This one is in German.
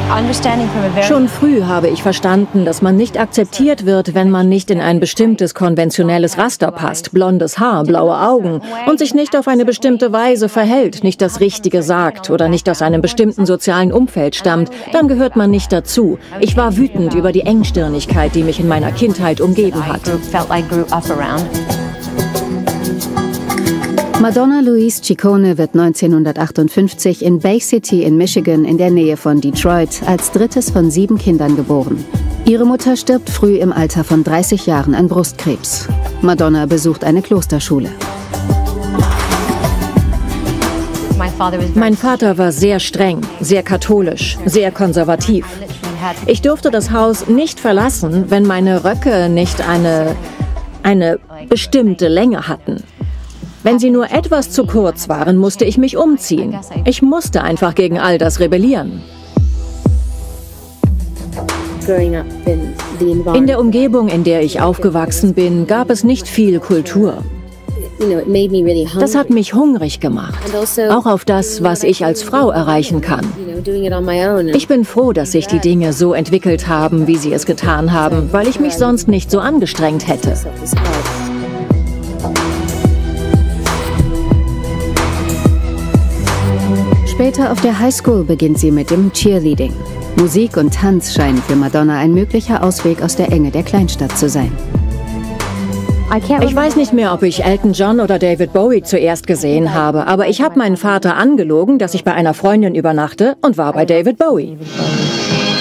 Schon früh habe ich verstanden, dass man nicht akzeptiert wird, wenn man nicht in ein bestimmtes konventionelles Raster passt, blondes Haar, blaue Augen und sich nicht auf eine bestimmte Weise verhält, nicht das Richtige sagt oder nicht aus einem bestimmten sozialen Umfeld stammt, dann gehört man nicht dazu. Ich war wütend über die Engstirnigkeit, die mich in meiner Kindheit umgeben hat. Madonna Louise Ciccone wird 1958 in Bay City in Michigan in der Nähe von Detroit als drittes von 7 Kindern geboren. Ihre Mutter stirbt früh im Alter von 30 Jahren an Brustkrebs. Madonna besucht eine Klosterschule. Mein Vater war sehr streng, sehr katholisch, sehr konservativ. Ich durfte das Haus nicht verlassen, wenn meine Röcke nicht eine bestimmte Länge hatten. Wenn sie nur etwas zu kurz waren, musste ich mich umziehen. Ich musste einfach gegen all das rebellieren. In der Umgebung, in der ich aufgewachsen bin, gab es nicht viel Kultur. Das hat mich hungrig gemacht, auch auf das, was ich als Frau erreichen kann. Ich bin froh, dass sich die Dinge so entwickelt haben, wie sie es getan haben, weil ich mich sonst nicht so angestrengt hätte. Später auf der Highschool beginnt sie mit dem Cheerleading. Musik und Tanz scheinen für Madonna ein möglicher Ausweg aus der Enge der Kleinstadt zu sein. Ich weiß nicht mehr, ob ich Elton John oder David Bowie zuerst gesehen habe, aber ich habe meinen Vater angelogen, dass ich bei einer Freundin übernachte und war bei David Bowie.